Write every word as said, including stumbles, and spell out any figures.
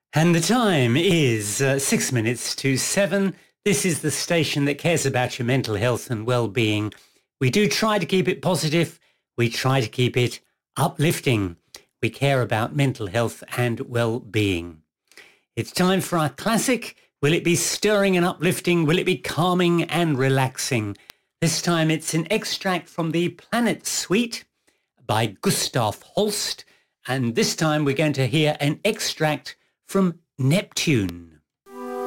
And the time is uh, six minutes to seven. This is the station that cares about your mental health and well-being. We do try to keep it positive. We try to keep it uplifting. We care about mental health and well-being. It's time for our classic. Will it be stirring and uplifting? Will it be calming and relaxing? This time it's an extract from the Planet Suite by Gustav Holst. And this time we're going to hear an extract from Neptune.